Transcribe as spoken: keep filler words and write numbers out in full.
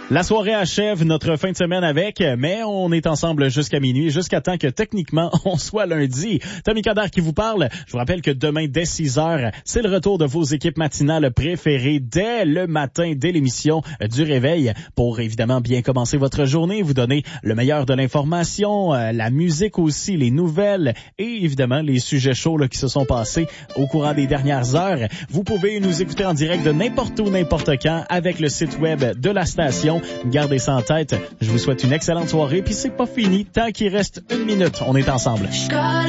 La soirée achève notre fin de semaine avec, mais on est ensemble jusqu'à minuit, jusqu'à temps que techniquement on soit lundi. Tommy Coderre qui vous parle. Je vous rappelle que demain dès six heures, c'est le retour de vos équipes matinales préférées dès le matin, dès l'émission du réveil, pour évidemment bien commencer votre journée, vous donner le meilleur de l'information, la musique aussi, les nouvelles et évidemment les sujets chauds là, qui se sont passés au courant des dernières heures. Vous pouvez nous écouter en direct de n'importe où, n'importe quand avec le site web de la station. Gardez ça en tête. Je vous souhaite une excellente soirée, puis c'est pas fini tant qu'il reste une minute. On est ensemble.